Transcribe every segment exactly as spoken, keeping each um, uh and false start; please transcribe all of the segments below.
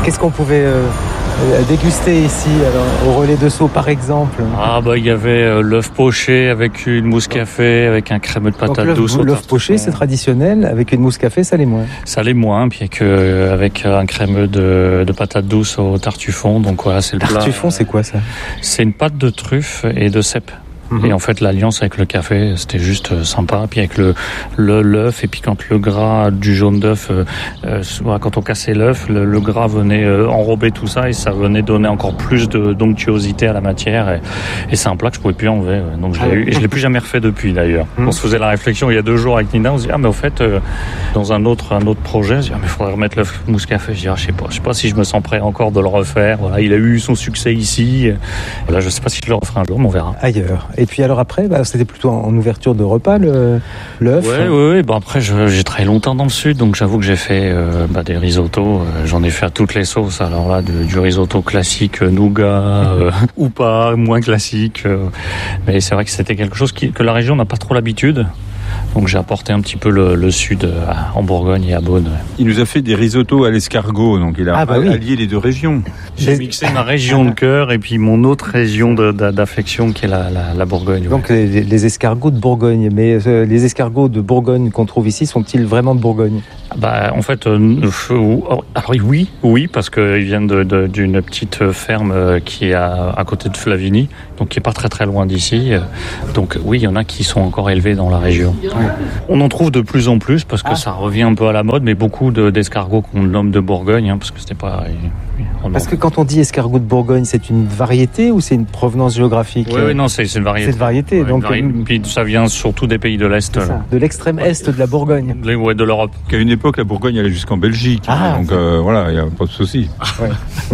Qu'est-ce qu'on pouvait euh, déguster ici, alors, au relais de Sceaux par exemple? Ah bah il y avait euh, l'œuf poché avec une mousse café, avec un crémeux de patate Donc, douce. L'œuf, l'œuf poché, c'est traditionnel, avec une mousse café, ça l'est moins. Ça l'est moins, puis avec, euh, avec un crémeux de, de patate douce au tartufon. Donc voilà, c'est le plat. Tartufon, c'est quoi ça? C'est une pâte de truffe et de cèpe. Et en fait, l'alliance avec le café, c'était juste sympa. Puis avec le, le l'œuf, et puis quand le gras du jaune d'œuf, euh, euh, quand on cassait l'œuf, le, le gras venait euh, enrober tout ça et ça venait donner encore plus de d'onctuosité à la matière. Et, et c'est un plat que je pouvais plus enlever. Ouais. Donc je l'ai eu, et je l'ai plus jamais refait depuis d'ailleurs. Mmh. On se faisait la réflexion il y a deux jours avec Nina. On se dit ah mais au fait, euh, dans un autre un autre projet, on se dit ah mais il faudrait remettre l'œuf mousse café. Je dis ah je sais pas, je sais pas si je me sens prêt encore de le refaire. Voilà, il a eu son succès ici. Voilà, je sais pas si je le referai un jour, mais on verra. Ailleurs. Et puis alors après, bah, c'était plutôt en ouverture de repas, le, l'œuf. Oui, oui, oui. Bon, après, je, j'ai travaillé longtemps dans le sud, donc j'avoue que j'ai fait euh, bah, des risottos. Euh, j'en ai fait à toutes les sauces. Alors là, du, du risotto classique, euh, nougat, euh, ou pas, moins classique. Euh, mais c'est vrai que c'était quelque chose qui, que la région n'a pas trop l'habitude. Donc j'ai apporté un petit peu le, le sud euh, en Bourgogne et à Beaune. Il nous a fait des risottos à l'escargot, donc il a ah bah oui. allié les deux régions. J'ai mixé ma région de cœur et puis mon autre région de, de, d'affection qui est la, la, la Bourgogne. Donc ouais. les, les escargots de Bourgogne, mais euh, les escargots de Bourgogne qu'on trouve ici sont-ils vraiment de Bourgogne? Bah, en fait, euh, alors oui, oui, parce qu'ils viennent de, de, d'une petite ferme qui est à, à côté de Flavigny, donc qui est pas très très loin d'ici. Donc oui, il y en a qui sont encore élevés dans la région. Ouais. On en trouve de plus en plus parce que ah. ça revient un peu à la mode, mais beaucoup de, d'escargots qu'on nomme de Bourgogne, hein, parce que c'était pas. Parce que quand on dit escargot de Bourgogne, c'est une variété ou c'est une provenance géographique? Oui, oui, non, c'est, c'est une variété. C'est une variété, ouais, donc. Une variété. Puis ça vient surtout des pays de l'Est. De l'extrême Est de la Bourgogne. Ouais, de l'Europe. Qu'à une époque, la Bourgogne allait jusqu'en Belgique. Ah, donc euh, voilà, il n'y a pas de souci. Ouais.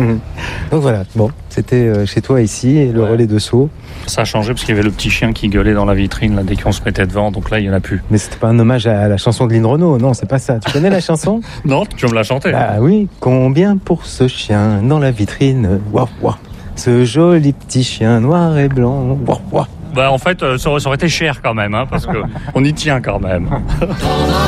Donc voilà, bon, c'était chez toi ici, le ouais. relais de Sceaux. Ça a changé parce qu'il y avait le petit chien qui gueulait dans la vitrine là, dès qu'on se mettait devant, donc là il n'y en a plus. Mais c'était pas un hommage à la chanson de Lynn Renaud, non, c'est pas ça. Tu connais la chanson? Non, tu veux me la chanter? Ah oui, combien pour ce chien dans la vitrine? Waouh, waouh. Ce joli petit chien noir et blanc. Waouh, waouh. Bah en fait, ça aurait, ça aurait été cher quand même, hein, parce que on y tient quand même.